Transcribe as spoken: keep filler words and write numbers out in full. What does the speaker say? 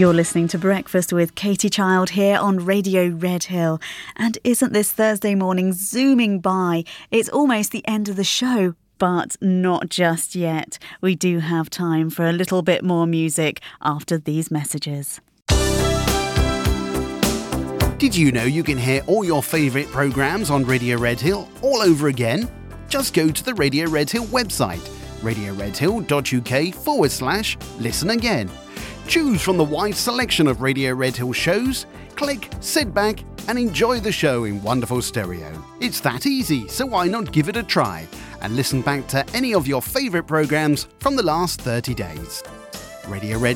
You're listening to Breakfast with Katie Child here on Radio Red Hill. And isn't this Thursday morning zooming by? It's almost the end of the show. But not just yet. We do have time for a little bit more music after these messages. Did you know you can hear all your favourite programmes on Radio Red Hill all over again? Just go to the Radio Red Hill website, radioredhill.uk forward slash listen again. Choose from the wide selection of Radio Red Hill shows, click, sit back and enjoy the show in wonderful stereo. It's that easy, so why not give it a try and listen back to any of your favourite programmes from the last thirty days. Radio Red